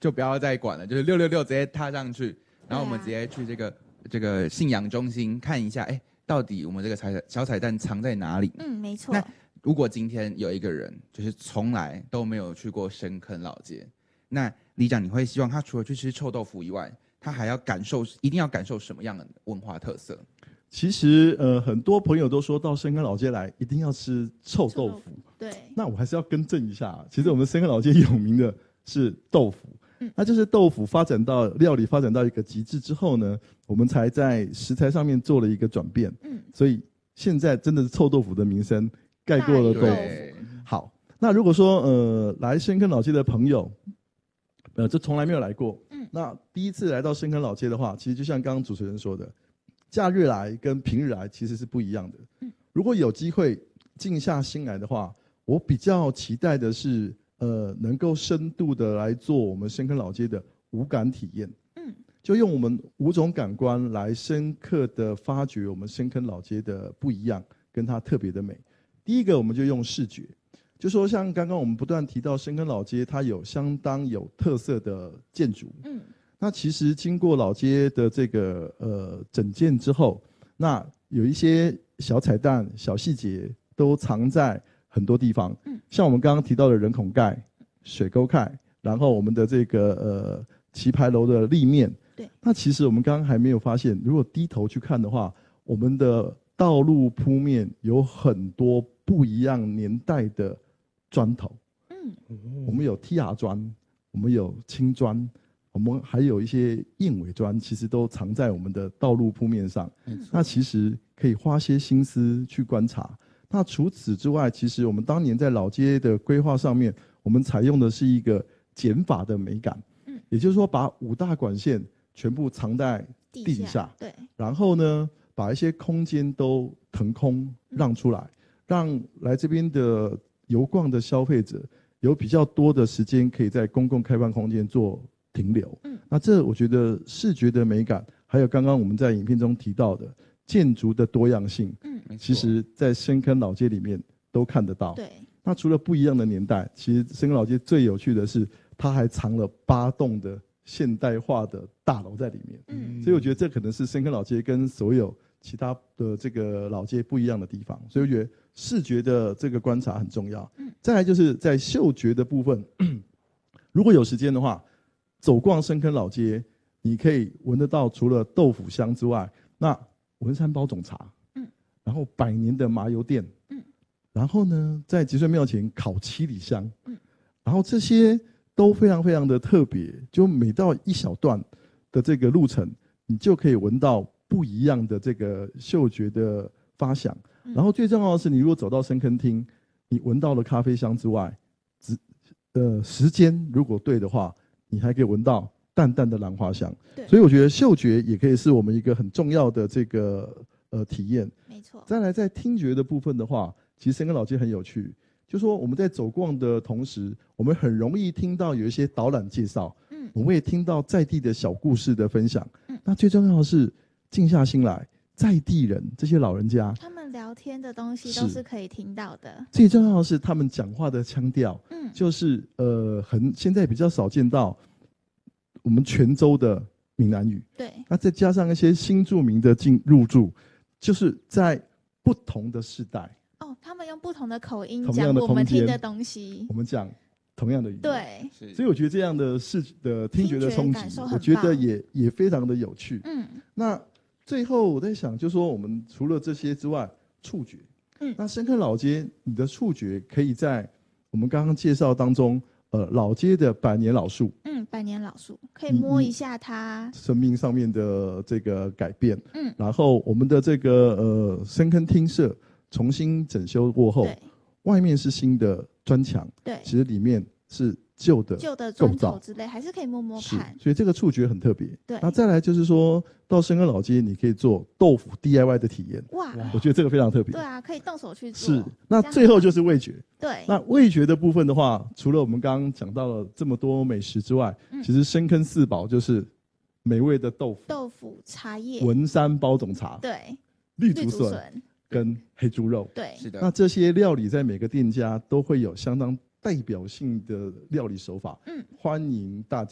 就不要再管了，就是666直接踏上去，然后我们直接去这个信仰中心看一下，哎，到底我们这个小彩蛋藏在哪里？ 没错。 那如果今天有一个人就是从来都没有去过深坑老街，那里长你会希望他除了去吃臭豆腐以外，他还要一定要感受什么样的文化特色？ 其实很多朋友都说到深坑老街来一定要吃臭豆腐， 对。 那我还是要更正一下，其实我们深坑老街有名的是豆腐，那就是豆腐料理发展到一个极致之后呢，我们才在食材上面做了一个转变，所以现在真的是臭豆腐的名声盖过了豆腐。好，那如果说来深坑老街的朋友，就从来没有来过，那第一次来到深坑老街的话，其实就像刚刚主持人说的，假日来跟平日来其实是不一样的。如果有机会静下心来的话，我比较期待的是，能够深度的来做我们深坑老街的五感体验。就用我们5种感官来深刻的发掘我们深坑老街的不一样，跟它特别的美。第一个，我们就用视觉，就说像刚刚我们不断提到深坑老街，它有相当有特色的建筑。那其实经过老街的这个整建之后，那有一些小彩蛋、小细节都藏在很多地方。像我们刚刚提到的人孔盖、水沟盖，然后我们的这个棋牌楼的立面。 对。 那其实我们刚刚还没有发现，如果低头去看的话，我们的道路铺面有很多不一样年代的砖头。我们有 TR 砖，我们有青砖。我们还有一些硬尾砖，其实都藏在我们的道路铺面上。那其实可以花些心思去观察。那除此之外，其实我们当年在老街的规划上面，我们采用的是一个减法的美感。也就是说，把5大管线全部藏在地底下， 对。 然后呢，把一些空间都腾空让出来，让来这边的游逛的消费者有比较多的时间可以在公共开放空间做停留。那这我觉得视觉的美感，还有刚刚我们在影片中提到的建筑的多样性，其实在深坑老街里面都看得到。 对。 那除了不一样的年代，其实深坑老街最有趣的是，它还藏了8栋的现代化的大楼在里面。所以我觉得这可能是深坑老街跟所有其他的这个老街不一样的地方。所以我觉得视觉的这个观察很重要。再来就是在嗅觉的部分，如果有时间的话，走逛深坑老街，你可以闻得到除了豆腐香之外，那文山包种茶，然后100年的麻油店，然后呢，在吉顺庙前烤七里香，然后这些都非常非常的特别，就每到一小段的这个路程，你就可以闻到不一样的这个嗅觉的发想。然后最重要的是，你如果走到深坑厅，你闻到了咖啡香之外，时间如果对的话，你还可以闻到淡淡的兰花香。所以我觉得嗅觉也可以是我们一个很重要的这个体验。 没错。再来在听觉的部分的话，其实深坑老街很有趣，就说我们在走逛的同时，我们很容易听到有一些导览介绍，我们也听到在地的小故事的分享。那最重要的是静下心来，在地人这些老人家， 他们聊天的东西都是可以听到的。 最重要的是他们讲话的腔调，就是现在比较少见到我们泉州的闽南语。 对。 那再加上一些新住民的入驻，就是在不同的世代。 他们用不同的口音讲我们听的东西， 我们讲同样的语言。 对。 所以我觉得这样的听觉的冲击，我觉得也非常的有趣。那最后我在想，就是说我们除了这些之外，触觉。那深坑老街，你的触觉可以在我们刚刚介绍当中，老街的100年老树。 100年老树可以摸一下它生命上面的这个改变。然后我们的这个深坑厅舍重新整修过后，外面是新的砖墙，其实里面是旧的砖头之类，还是可以摸摸看。 所以这个触觉很特别。 对。 那再来就是说到深坑老街，你可以做豆腐 DIY 的体验。 哇， 我觉得这个非常特别。 对啊，可以动手去做。 是。那最后就是味觉。 对。 那味觉的部分的话，除了我们刚刚讲到了这么多美食之外，其实深坑4宝就是美味的豆腐、茶叶、 文山包种茶、 对、 绿竹笋跟黑猪肉。 对。 是的。 那这些料理在每个店家都会有相当代表性的料理手法。欢迎大家